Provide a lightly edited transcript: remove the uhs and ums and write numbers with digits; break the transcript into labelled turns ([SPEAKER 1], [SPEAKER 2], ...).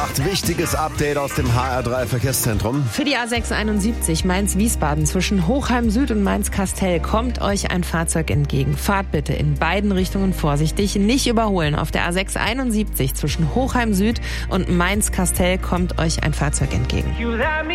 [SPEAKER 1] Wichtiges Update aus dem HR3 Verkehrszentrum.
[SPEAKER 2] Für die A671 Mainz-Wiesbaden zwischen Hochheim Süd und Mainz-Kastel kommt euch ein Fahrzeug entgegen. Fahrt bitte in beiden Richtungen vorsichtig, nicht überholen. Auf der A671 zwischen Hochheim Süd und Mainz-Kastel kommt euch ein Fahrzeug entgegen.